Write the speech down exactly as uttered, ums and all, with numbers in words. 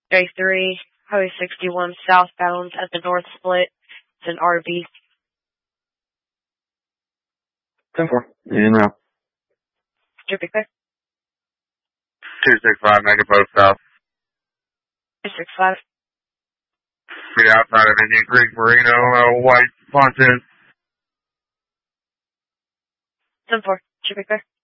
J three, Highway sixty-one southbound at the North Split. It's an R V. ten four. In route. Should be clear. two six five, Megapost South. two six five. Meet outside of Indian Creek Marina, uh, white punches. ten four. Should be clear.